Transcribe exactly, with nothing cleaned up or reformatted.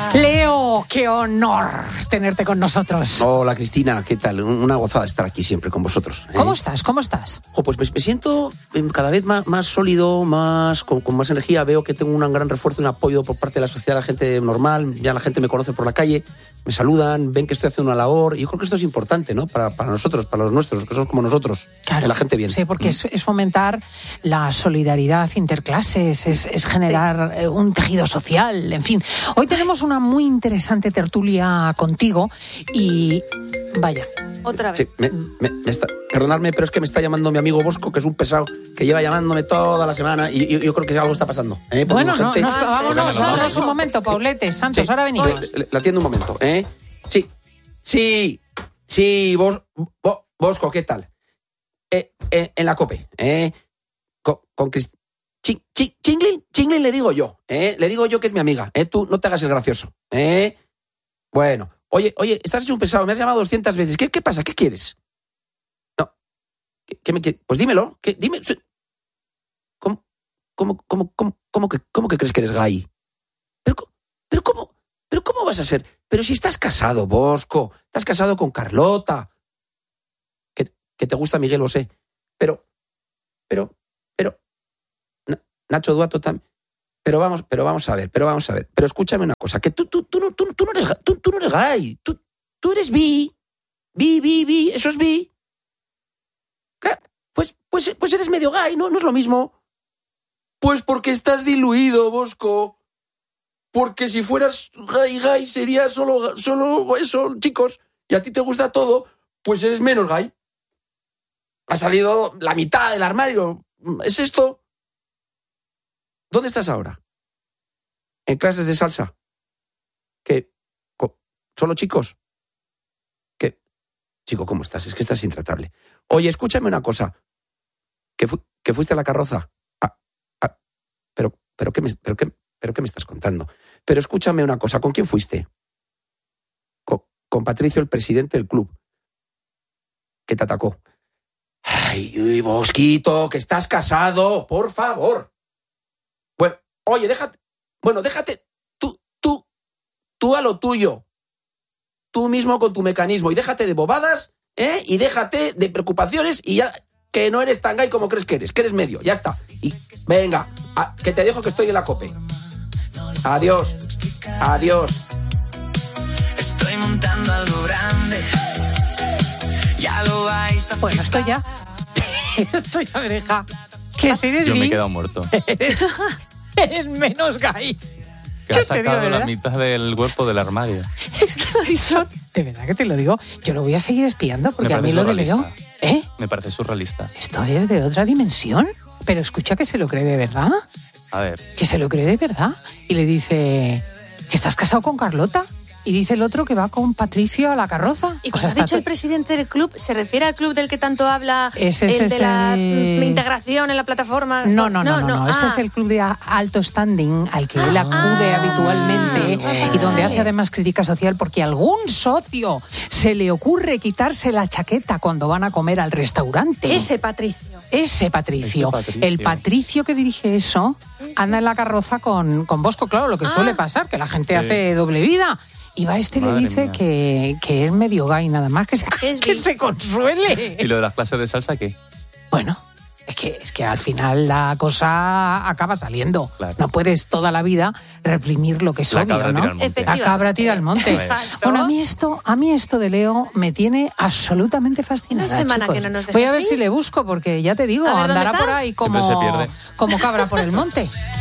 Leo, qué honor tenerte con nosotros. Hola, Cristina, ¿qué tal? Una gozada estar aquí siempre con vosotros. ¿eh? ¿Cómo estás? ¿Cómo estás? Oh, pues me, me siento cada vez más, más sólido, más con, con más energía. Veo que tengo un gran refuerzo y un apoyo por parte de la sociedad, la gente normal. Ya la gente me conoce por la calle, me saludan, ven que estoy haciendo una labor. Y yo creo que esto es importante, ¿no? Para, para nosotros, para los nuestros, que somos como nosotros. Claro, la gente bien. Sí, porque mm. es, es fomentar la solidaridad interclases, es, es generar sí. un tejido social, en fin. Hoy tenemos una muy interesante tertulia contigo y vaya. Otra vez. Sí, me, me, me está, perdonadme, pero es que me está llamando mi amigo Bosco, que es un pesado, que lleva llamándome toda la semana y yo, yo creo que algo está pasando. ¿eh? Bueno, no, gente... no, vámonos, vámonos un momento, Paulete, Santos, sí, ahora venimos. Le, le, le atiendo un momento, ¿eh? Sí, sí, sí, Bos, Bos, Bosco, ¿qué tal? Eh, eh, en la COPE, ¿eh? Con, con Crist... Ching, ching, Chinglin, Chinglin le digo yo, ¿eh? Le digo yo que es mi amiga, ¿eh? Tú no te hagas el gracioso, ¿eh? Bueno, oye, oye, estás hecho un pesado, me has llamado doscientas veces, ¿qué, qué pasa? ¿Qué quieres? No, ¿qué, qué me quieres? Pues dímelo, ¿qué? Dime, ¿cómo, cómo, cómo, cómo, cómo, que, cómo que crees que eres gay? Pero, pero ¿cómo? ¿Pero cómo vas a ser? Pero si estás casado, Bosco, estás casado con Carlota, que, que te gusta Miguel, lo sé, pero, pero, pero, Nacho Duato también, pero vamos, pero vamos a ver, pero vamos a ver, pero escúchame una cosa, que tú, tú, tú, no, tú, tú no eres, tú, tú no eres gay, tú, tú eres bi, bi, bi, bi, eso es bi, pues, pues, pues eres medio gay, ¿no? No es lo mismo, pues porque estás diluido, Bosco. Porque si fueras gay, gay, sería solo, solo eso, chicos, y a ti te gusta todo, pues eres menos gay. Ha salido la mitad del armario. ¿Es esto? ¿Dónde estás ahora? ¿En clases de salsa? ¿Qué? ¿Solo chicos? ¿Qué? Chico, ¿cómo estás? Es que estás intratable. Oye, escúchame una cosa. ¿Que, fu- que fuiste a la carroza? Ah, ah, pero, pero, ¿qué me, pero, qué, ¿Pero qué me estás contando? Pero escúchame una cosa, ¿con quién fuiste? Con, con Patricio, el presidente del club, que te atacó. Ay, uy, Bosquito, que estás casado, por favor. Bueno, oye, déjate, bueno, déjate, tú, tú, tú a lo tuyo, tú mismo con tu mecanismo, y déjate de bobadas, ¿eh? Y déjate de preocupaciones, y ya, que no eres tan gay como crees que eres, que eres medio, ya está. Y venga, a, que te dejo que estoy en la COPE. Adiós, adiós. Estoy montando algo grande. Ya lo vais a Bueno, esto ya. Esto ya me deja. Que si eres Yo bi, me he quedado muerto. Eres, eres menos gay. Que Yo has te digo, sacado de la verdad. mitad del cuerpo del armario. Es que Marisol, de verdad que te lo digo, yo lo voy a seguir espiando porque Me a mí parece lo de Leo, surrealista. ¿eh? Me parece surrealista. Esto es de otra dimensión. Pero escucha que se lo cree de verdad. A ver, Que se lo cree de verdad. Y le dice que estás casado con Carlota. Y dice el otro que va con Patricio a la carroza. Y O cuando sea, has está dicho el to- presidente del club, ¿se refiere al club del que tanto habla? Ese el es de la el- mm, integración en la plataforma. No, no, no, no, no. Este Ah. es el club de alto standing al que él acude Ah. habitualmente Ah. y donde hace además crítica social porque a algún socio se le ocurre quitarse la chaqueta cuando van a comer al restaurante. Ese Patricio. Ese Patricio. Ese Patricio. El Patricio que dirige eso anda en la carroza con, con Bosco, claro, lo que Ah. suele pasar, que la gente Sí. hace doble vida. Y va este y le Madre dice mía. que, que es medio gay nada más, que se, Es que bi. se consuele. ¿y lo de las clases de salsa qué? Bueno, es que, es que al final la cosa acaba saliendo. Claro. No puedes toda la vida reprimir lo que es La obvio, cabra ¿no? tira al monte. La Efectivamente. cabra tira al monte. Exacto. Bueno, a mí esto, a mí esto de Leo me tiene absolutamente fascinada. Una semana chicos. que no nos deja Voy a ver así. si le busco, porque ya te digo, A ver, ¿dónde andará está? por ahí como, Siempre se pierde. como cabra por el monte.